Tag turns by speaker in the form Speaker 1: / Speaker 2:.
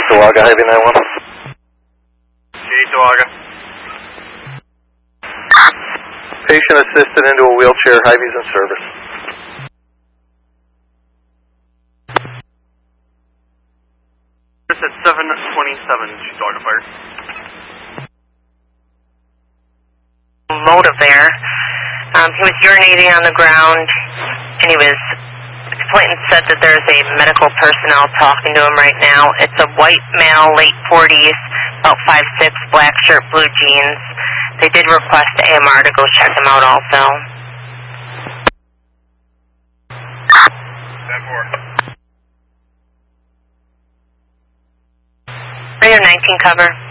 Speaker 1: Cheektowaga, Hy-Vee 91.
Speaker 2: Cheektowaga.
Speaker 1: Patient assisted into a wheelchair, Hy-Vee's in service.
Speaker 2: It's at 727, Cheektowaga Fire.
Speaker 3: Motive there. He was urinating on the ground, and Clinton said that there's a medical personnel talking to him right now. It's a white male, late 40s, about 5'6", black shirt, blue jeans. They did request the AMR to go check him out also.
Speaker 2: 10-4.
Speaker 3: Radio 19 cover.